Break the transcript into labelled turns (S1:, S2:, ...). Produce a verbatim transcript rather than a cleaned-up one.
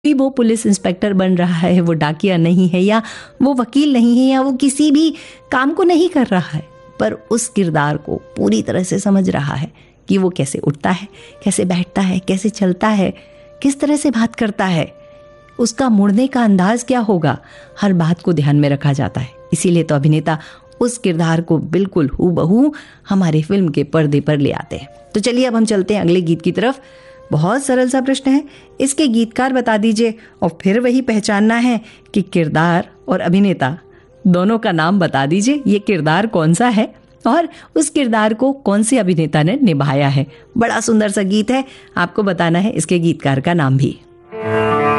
S1: भी वो police inspector बन रहा है, वो डाकिया नहीं है या वो वकील नहीं है या वो किसी भी काम को नहीं कर रहा है, पर उस किरदार को पूरी तरह से समझ रहा है कि वो कैसे उठता है, कैसे बैठता है, कैसे चलता है, किस तरह से बात करता है, उसका मुड़ने का अंदाज क्या होगा, हर बात को ध्यान में रखा जाता है। इसीलिए तो अभिनेता उस किरदार को बिल्कुल हूबहू हमारे फिल्म के पर्दे पर ले आते हैं। तो चलिए अब हम चलते हैं अगले गीत की तरफ। बहुत सरल सा प्रश्न है, इसके गीतकार बता दीजिए और फिर वही पहचानना है कि किरदार और अभिनेता दोनों का नाम बता दीजिए। ये किरदार कौन सा है और उस किरदार को कौन से अभिनेता ने निभाया है। बड़ा सुंदर सा गीत है, आपको बताना है इसके गीतकार का नाम भी।